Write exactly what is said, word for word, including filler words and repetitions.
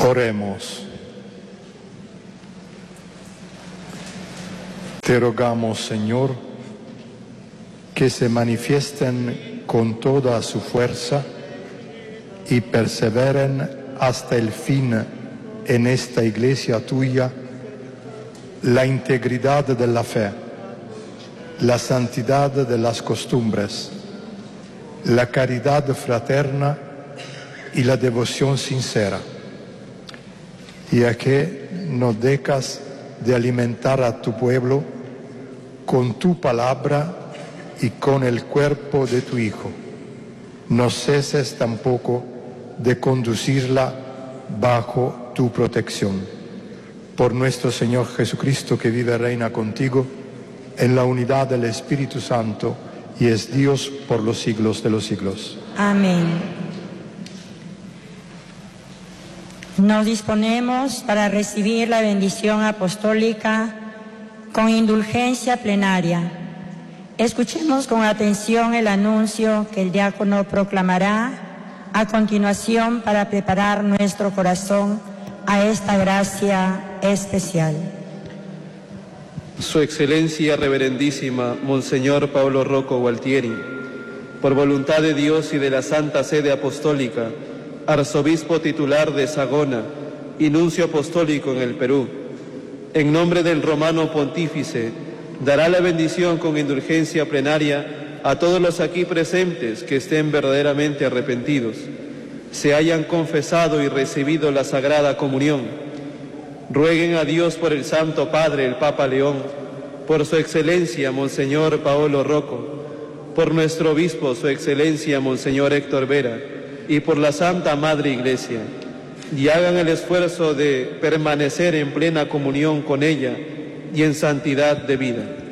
Oremos. Te rogamos, Señor, que se manifiesten con toda su fuerza y perseveren hasta el fin en esta iglesia tuya la integridad de la fe, la santidad de las costumbres, la caridad fraterna y la devoción sincera, y a que no dejas de alimentar a tu pueblo con tu palabra y con el cuerpo de tu Hijo. No ceses tampoco de conducirla bajo tu protección. Por nuestro Señor Jesucristo, que vive y reina contigo en la unidad del Espíritu Santo y es Dios por los siglos de los siglos. Amén. Nos disponemos para recibir la bendición apostólica con indulgencia plenaria. Escuchemos con atención el anuncio que el diácono proclamará a continuación para preparar nuestro corazón a esta gracia especial. Su Excelencia Reverendísima Monseñor Paolo Rocco Gualtieri, por voluntad de Dios y de la Santa Sede Apostólica, Arzobispo titular de Sagona y Nuncio Apostólico en el Perú, en nombre del Romano Pontífice, dará la bendición con indulgencia plenaria a todos los aquí presentes que estén verdaderamente arrepentidos, se hayan confesado y recibido la Sagrada Comunión. Rueguen a Dios por el Santo Padre, el Papa León, por su Excelencia Monseñor Paolo Rocco, por nuestro Obispo, su Excelencia Monseñor Héctor Vera, y por la Santa Madre Iglesia, y hagan el esfuerzo de permanecer en plena comunión con ella y en santidad de vida.